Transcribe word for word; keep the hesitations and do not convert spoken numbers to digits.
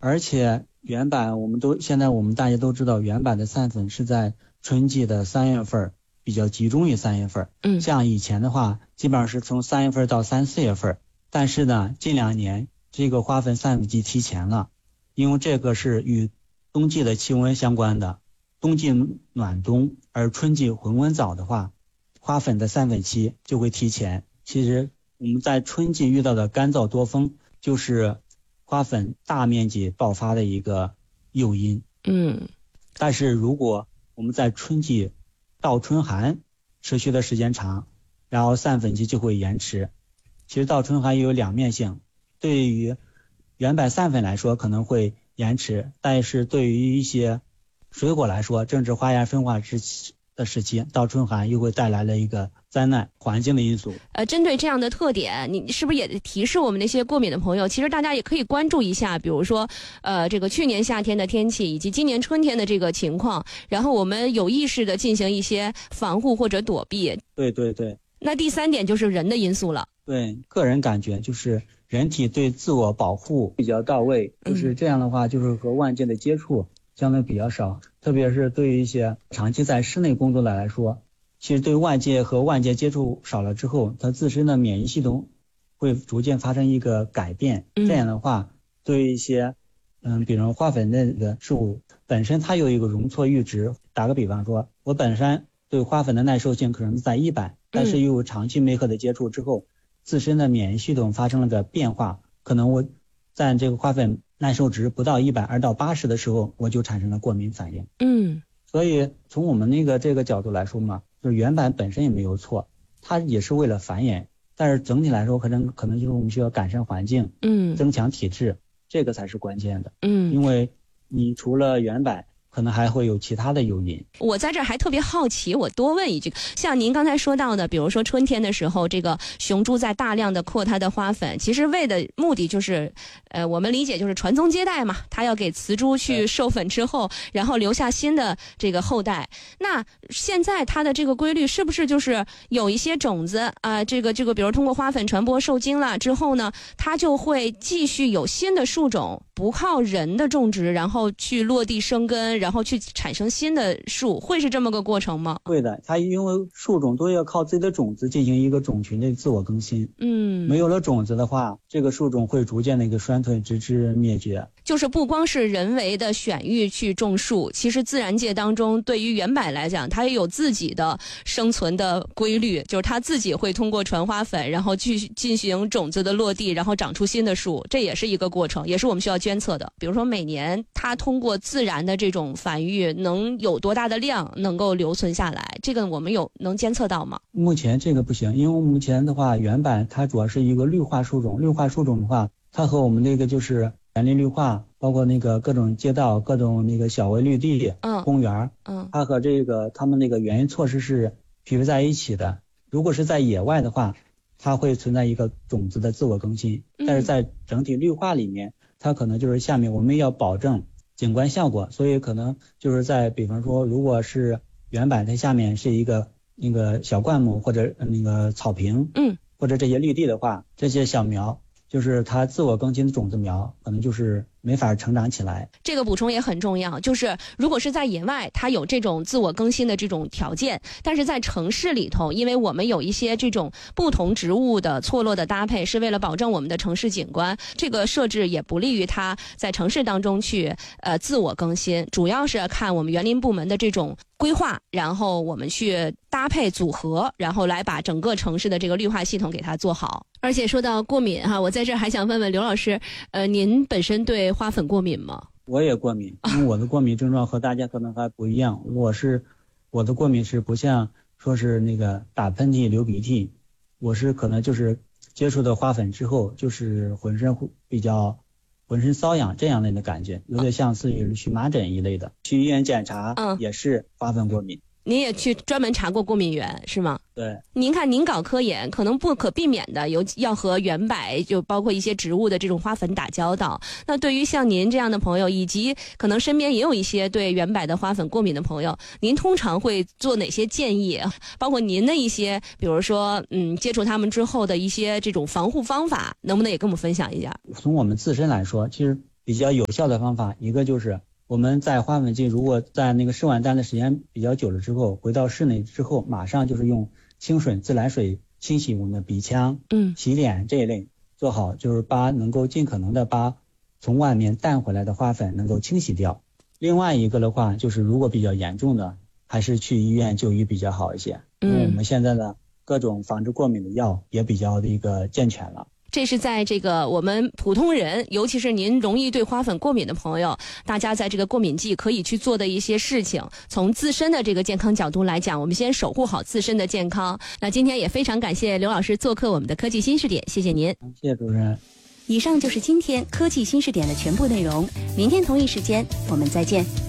而且原版我们都现在我们大家都知道，原版的散粉是在春季的三月份比较集中于三月份。 嗯， 像以前的话，基本上是从三月份到三四月份，但是呢，近两年这个花粉散粉季提前了，因为这个是与冬季的气温相关的。冬季暖冬，而春季恒温早的话，花粉的散粉期就会提前。其实我们在春季遇到的干燥多风，就是花粉大面积爆发的一个诱因。 嗯， 但是如果我们在春季到春寒持续的时间长，然后散粉期就会延迟。其实到春寒也有两面性，对于原版散粉来说可能会延迟，但是对于一些水果来说，正值花芽分化之期的时期，到春寒又会带来了一个灾难环境的因素。 呃，针对这样的特点，你是不是也提示我们那些过敏的朋友，其实大家也可以关注一下，比如说呃这个去年夏天的天气以及今年春天的这个情况，然后我们有意识的进行一些防护或者躲避。 对对对。 那第三点就是人的因素了。 对，个人感觉就是人体对自我保护比较到位，就是这样的话，就是和外界的接触相对比较少，特别是对于一些长期在室内工作的来说，其实对外界和外界接触少了之后，他自身的免疫系统会逐渐发生一个改变。 嗯、 这样的话，对于一些嗯，比如花粉类的事物本身它有一个容错阈值，打个比方说，我本身对花粉的耐受性可能在一百，但是又有长期媒合的接触之后，自身的免疫系统发生了个变化，可能我在这个花粉耐受值不到一百，而到八十的时候，我就产生了过敏反应。 嗯， 所以从我们那个这个角度来说嘛，就是原版本身也没有错，它也是为了繁衍，但是整体来说可能可能就是我们需要改善环境， 嗯， 增强体质，这个才是关键的。 嗯， 因为你除了原版，可能还会有其他的诱因。 我在这儿还特别好奇，我多问一句，像您刚才说到的，比如说春天的时候，这个雄株在大量的扩它的花粉，其实为的目的就是，呃，我们理解就是传宗接代嘛，它要给雌株去授粉之后，然后留下新的这个后代。那现在它的这个规律是不是就是有一些种子啊、呃，这个这个，比如通过花粉传播受精了之后呢，它就会继续有新的树种，不靠人的种植，然后去落地生根，然后去产生新的树，会是这么个过程吗？ 会的，它因为树种都要靠自己的种子进行一个种群的自我更新。 嗯， 没有了种子的话，这个树种会逐渐的一个衰退，直至灭绝。 就是不光是人为的选育去种树，其实自然界当中对于原柏来讲，它也有自己的生存的规律，就是它自己会通过传花粉，然后去进行种子的落地，然后长出新的树，这也是一个过程，也是我们需要监测的。比如说每年它通过自然的这种繁育能有多大的量能够留存下来，这个我们有能监测到吗？ 目前这个不行，因为目前的话原柏它主要是一个绿化树种，绿化树种的话，它和我们那个就是园林绿化，包括那个各种街道、各种那个小微绿地、 嗯、 公园， 嗯， 它和这个它们那个园艺措施是匹配在一起的。如果是在野外的话，它会存在一个种子的自我更新，但是在整体绿化里面，它可能就是下面我们要保证景观效果，所以可能就是在比方说，如果是原柏它下面是一个那个小灌木或者那个草坪， 嗯， 或者这些绿地的话，这些小苗就是它自我更新的种子苗，可能就是没法成长起来。 这个补充也很重要，就是如果是在野外，它有这种自我更新的这种条件，但是在城市里头，因为我们有一些这种不同植物的错落的搭配，是为了保证我们的城市景观，这个设置也不利于它在城市当中去呃自我更新，主要是看我们园林部门的这种规划，然后我们去搭配组合，然后来把整个城市的这个绿化系统给它做好。而且说到过敏哈，我在这儿还想问问刘老师，呃，您本身对花粉过敏吗？ 我也过敏，因为我的过敏症状和大家可能还不一样。我是我的过敏是不像说是那个打喷嚏、流鼻涕，我是可能就是接触的花粉之后，就是浑身比较浑身瘙痒这样类的感觉，有点像似于荨麻疹一类的。去医院检查，嗯，也是花粉过敏。 您也去专门查过过敏源是吗？ 对。 您看您搞科研可能不可避免的有要和原柏就包括一些植物的这种花粉打交道，那对于像您这样的朋友，以及可能身边也有一些对原柏的花粉过敏的朋友，您通常会做哪些建议，包括您的一些比如说嗯接触他们之后的一些这种防护方法，能不能也跟我们分享一下？ 从我们自身来说，其实比较有效的方法，一个就是我们在花粉季如果在那个吃完单的时间比较久了之后，回到室内之后，马上就是用清水自来水清洗我们的鼻腔、 嗯， 洗脸这一类，做好就是把能够尽可能的把从外面淡回来的花粉能够清洗掉。另外一个的话，就是如果比较严重的，还是去医院就医比较好一些，因为我们现在的各种防治过敏的药也比较的一个健全了。 这是在这个我们普通人，尤其是您容易对花粉过敏的朋友，大家在这个过敏季可以去做的一些事情。从自身的这个健康角度来讲，我们先守护好自身的健康。那今天也非常感谢刘老师做客我们的科技新视点，谢谢您。 谢谢主持人。 以上就是今天科技新视点的全部内容，明天同一时间我们再见。